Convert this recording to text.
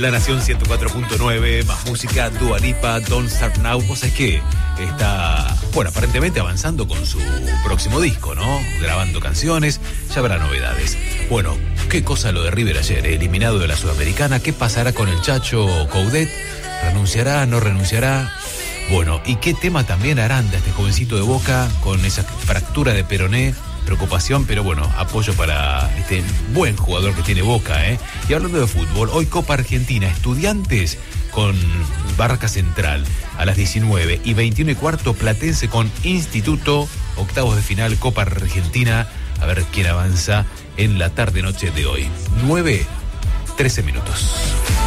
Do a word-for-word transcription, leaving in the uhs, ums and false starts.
La Nación ciento cuatro punto nueve, más música, Dua Lipa, Don't Start Now. Vos sabés que está, bueno, aparentemente avanzando con su próximo disco, ¿no? Grabando canciones, ya habrá novedades. Bueno, qué cosa lo de River ayer, ¿eh? Eliminado de la Sudamericana. ¿Qué pasará con el Chacho Coudet? ¿Renunciará, no renunciará? Bueno, ¿y qué tema también Aranda, este jovencito de Boca, con esa fractura de peroné? Preocupación, pero bueno, apoyo para este buen jugador que tiene Boca, ¿eh? Y hablando de fútbol, hoy Copa Argentina, Estudiantes con Barraca Central a las diecinueve y veintiuno y cuarto, Platense con Instituto, octavos de final Copa Argentina, a ver quién avanza en la tarde-noche de hoy. nueve, trece minutos.